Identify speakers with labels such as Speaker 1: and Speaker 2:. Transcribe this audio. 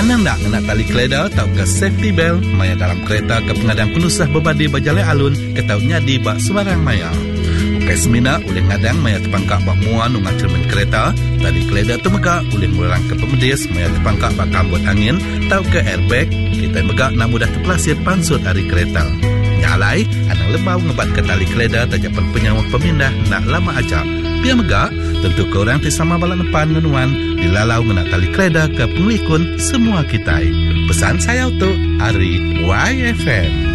Speaker 1: Menang tak nak tali keleda tau ke safety belt maya dalam kereta ke pengadang penusah berbadi berjalan alun ke tau nyadi bak sembarang maya. Ukai semina boleh ngadang maya terpangkak bak muan ungat cermin kereta, tali keleda tu megak boleh murang ke pemedis maya terpangkak bak kambut angin tau ke airbag, kita megak nak mudah terpelasir pansut hari kereta. Nyalai, anang lebau ngebat ke tali keleda tajapan penyawa pemindah nak lama acak. Biar megak, tentu korang tisama balak depan menuan dilalau ngena tali keleda ke penglikun semua kita. Pesan saya untuk Ari YFM.